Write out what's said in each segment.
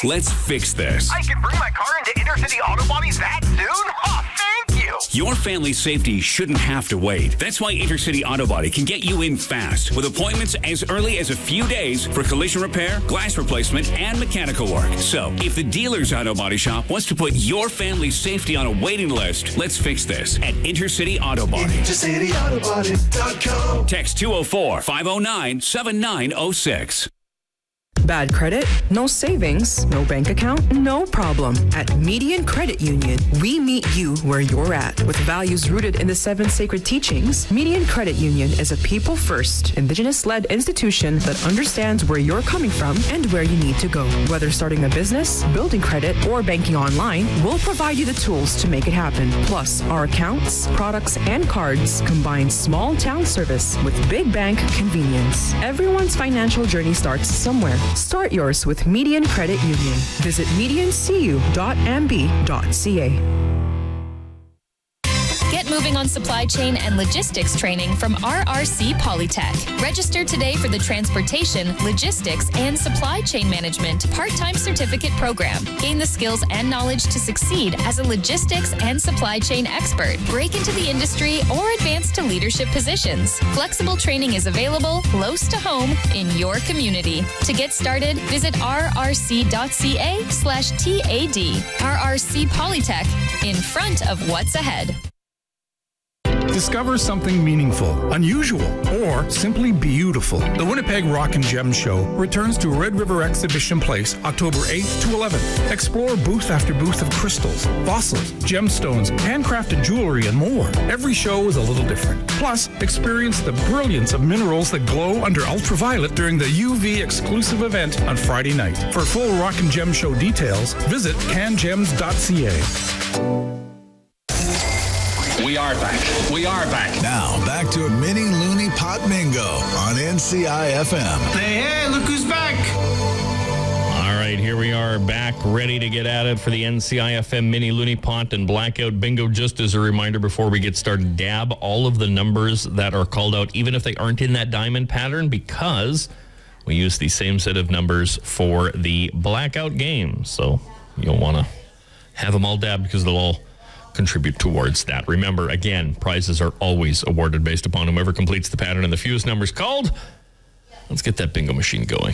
Let's fix this. I can bring my car into Intercity Auto Bodies that soon? Oh, thank you. Your family's safety shouldn't have to wait. That's why Intercity Auto Body can get you in fast with appointments as early as a few days for collision repair, glass replacement, and mechanical work. So, if the dealer's auto body shop wants to put your family's safety on a waiting list, let's fix this at Intercity Auto Body. IntercityAutoBody.com. Text 204-509-7906. Bad credit? No savings? No bank account? No problem. At Median Credit Union, we meet you where you're at. With values rooted in the 7 sacred teachings, Median Credit Union is a people-first, Indigenous-led institution that understands where you're coming from and where you need to go. Whether starting a business, building credit, or banking online, we'll provide you the tools to make it happen. Plus, our accounts, products, and cards combine small-town service with big bank convenience. Everyone's financial journey starts somewhere. Start yours with Median Credit Union. Visit mediancu.amb.ca. Get moving on supply chain and logistics training from RRC Polytech. Register today for the Transportation, Logistics, and Supply Chain Management part-time certificate program. Gain the skills and knowledge to succeed as a logistics and supply chain expert. Break into the industry or advance to leadership positions. Flexible training is available close to home in your community. To get started, visit rrc.ca/TAD. RRC Polytech, in front of what's ahead. Discover something meaningful, unusual, or simply beautiful. The Winnipeg Rock and Gem Show returns to Red River Exhibition Place October 8th to 11th. Explore booth after booth of crystals, fossils, gemstones, handcrafted jewelry, and more. Every show is a little different. Plus, experience the brilliance of minerals that glow under ultraviolet during the UV exclusive event on Friday night. For full Rock and Gem Show details, visit cangems.ca. We are back. Now, back to Mini Looney Pot Bingo on NCI-FM. Hey, look who's back. All right, here we are back, ready to get at it for the NCI-FM Mini Looney Pot and Blackout Bingo. Just as a reminder before we get started, dab all of the numbers that are called out, even if they aren't in that diamond pattern, because we use the same set of numbers for the Blackout game. So you'll want to have them all dabbed because they'll all contribute towards that. Remember, again, prizes are always awarded based upon whoever completes the pattern and the fewest numbers called. Let's get that bingo machine going.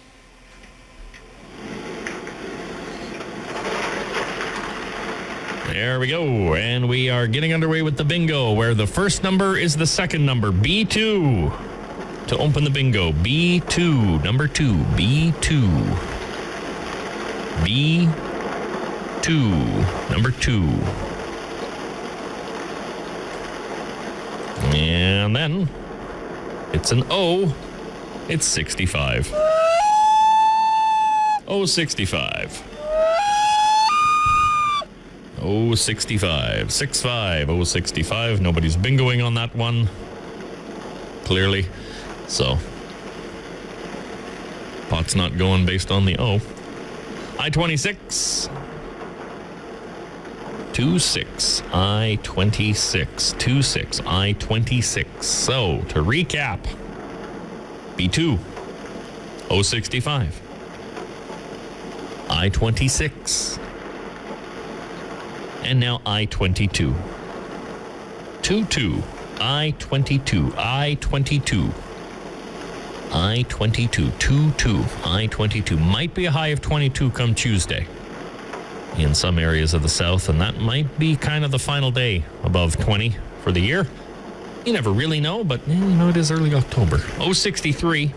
There we go. And we are getting underway with the bingo, where the first number is the second number, B2. To open the bingo, B2, number 2, B2. B2, number 2. And then it's an O. It's 65. Oh, 65. Oh, 65. 65. Oh, 65. Nobody's bingoing on that one. Clearly. So, pot's not going based on the O. I-26. 26, I-26, 26, I-26. So, to recap, B2, O65, I-26, and now I-22. 22, I-22, I-22, I-22, 22, I-22. Might be a high of 22 come Tuesday in some areas of the south, and that might be kind of the final day above 20 for the year. You never really know, but it is early October. 063.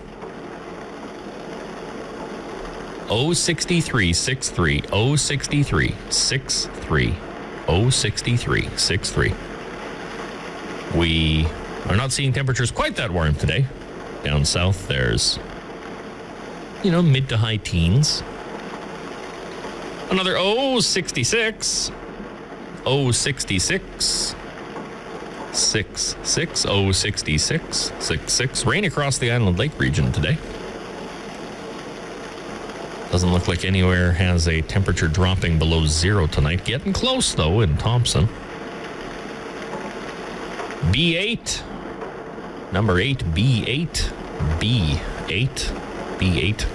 063 63. 063 63. 063 63. We are not seeing temperatures quite that warm today. Down south, there's, mid to high teens. Another 066. 066. 66. 066. 66. Rain across the Island Lake region today. Doesn't look like anywhere has a temperature dropping below 0 tonight. Getting close, though, in Thompson. B8. Number 8, B8. B8. B8.